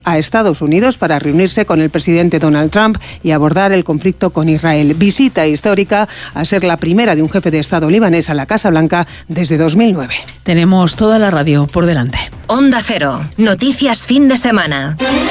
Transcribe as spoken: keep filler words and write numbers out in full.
a Estados Unidos para reunirse con el presidente Donald Trump y abordar el conflicto con Israel. Visita histórica a ser la primera de un jefe de Estado libanés a la Casa Blanca desde dos mil nueve. Tenemos toda la radio por delante. Onda Cero. Noticias fin de semana.